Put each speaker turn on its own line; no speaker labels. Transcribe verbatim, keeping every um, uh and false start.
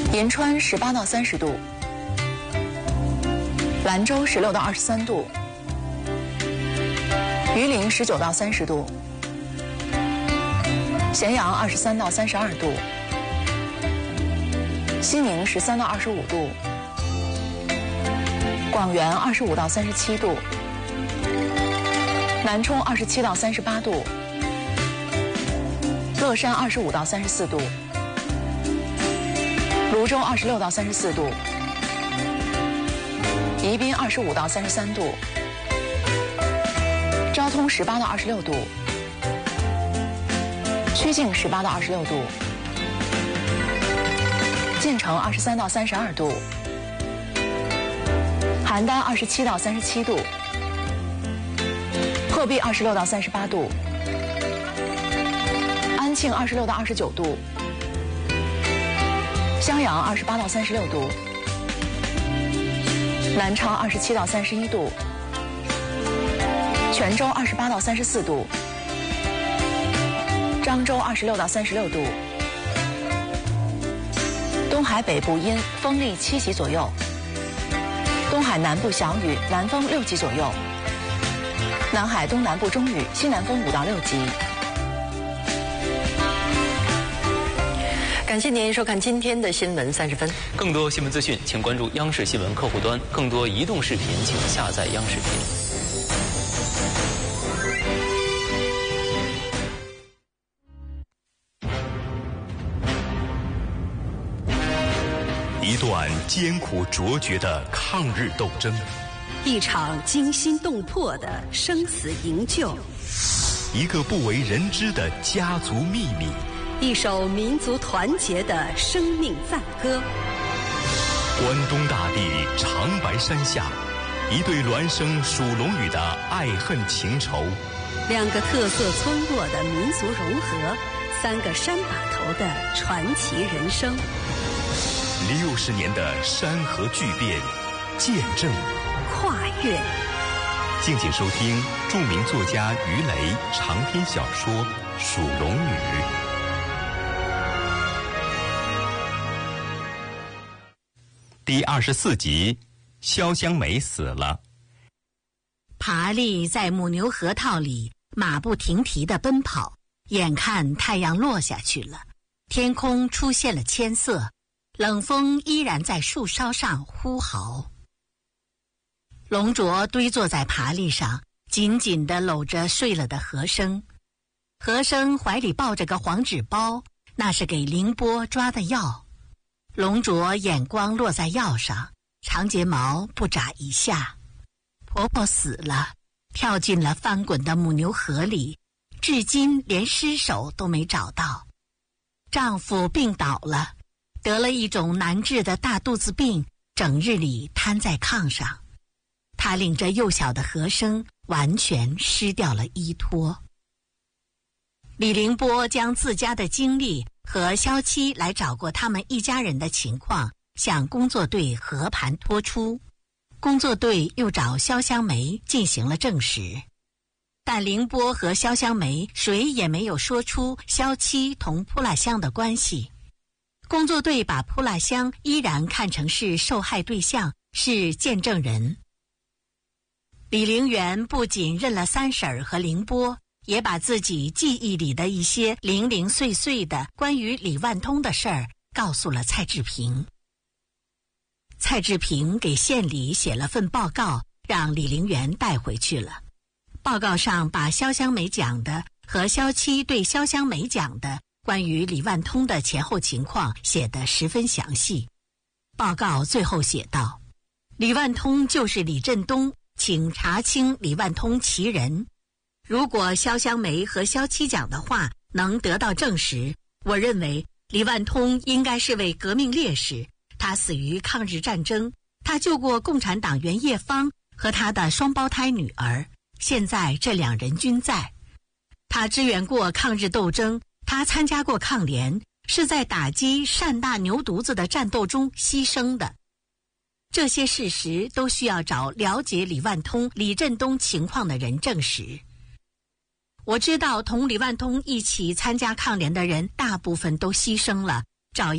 银川十八到三十度，兰州十六到二十三度，榆林十九到三十度，咸阳二十三到三十二度，西宁十三到二十五度，广元二十五到三十七度，南充二十七到三十八度，乐山二十五到三十四度，泸州二十六到三十四度，宜宾二十五到三十三度，昭通十八到二十六度，曲靖十八到二十六度，晋城二十三到三十二度，邯郸二十七到三十七度，鹤壁二十六到三十八度，安庆二十六到二十九度，襄阳二十八到三十六度，南昌二十七到三十一度，泉州二十八到三十四度，漳州二十六到三十六度，东海北部阴，风力七级左右，东海南部小雨，南风六级左右，南海东南部中雨，西南风五到六级。
感谢您收看今天的新闻三十分。
更多新闻资讯，请关注央视新闻客户端；更多移动视频，请下载央视频。
一段艰苦卓绝的抗日斗争，
一场惊心动魄的生死营救，
一个不为人知的家族秘密，
一首民族团结的生命赞歌。
关东大地长白山下，一对孪生属龙语的爱恨情仇，
两个特色村落的民族融合，三个山把头的传奇人生。
六十年的山河巨变，见证
跨越。
敬请收听著名作家于雷长篇小说《属龙女》第二十四集，潇湘梅死了。
爬犁在母牛河套里马不停蹄地奔跑，眼看太阳落下去了，天空出现了铅色，冷风依然在树梢上呼嚎。龙卓堆坐在爬犁上，紧紧地搂着睡了的和珅。和珅怀里抱着个黄纸包，那是给凌波抓的药。龙卓眼光落在药上，长睫毛不眨一下。婆婆死了，跳进了翻滚的母牛河里，至今连尸首都没找到。丈夫病倒了，得了一种难治的大肚子病，整日里瘫在炕上。她领着幼小的和珅完全失掉了依托。李凌波将自家的经历和萧七来找过他们一家人的情况向工作队和盘托出，工作队又找潇湘梅进行了证实，但凌波和潇湘梅谁也没有说出萧七同扑辣香的关系。工作队把扑辣香依然看成是受害对象，是见证人。李陵源不仅认了三婶儿和凌波，也把自己记忆里的一些零零碎碎的关于李万通的事儿告诉了蔡志平。蔡志平给县里写了份报告，让李陵源带回去了。报告上把潇湘梅讲的和萧七对潇湘梅讲的关于李万通的前后情况写得十分详细。报告最后写道：李万通就是李振东，请查清李万通其人。如果潇湘梅和萧七讲的话能得到证实，我认为李万通应该是位革命烈士，他死于抗日战争，他救过共产党员叶芳和他的双胞胎女儿，现在这两人均在。他支援过抗日斗争，他参加过抗联，是在打击单大牛犊子的战斗中牺牲的。这些事实都需要找了解李万通、李振东情况的人证实。我知道同李万通一起参加抗联的人大部分都牺牲了，找